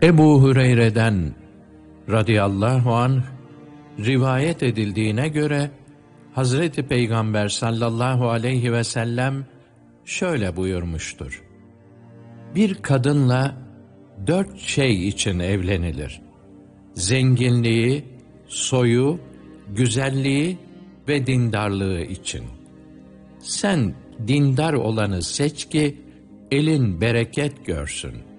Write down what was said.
Ebu Hureyre'den radıyallahu anh rivayet edildiğine göre Hazreti Peygamber sallallahu aleyhi ve sellem şöyle buyurmuştur: Bir kadınla 4 şey için evlenilir: zenginliği, soyu, güzelliği ve dindarlığı için. Sen dindar olanı seç ki elin bereket görsün.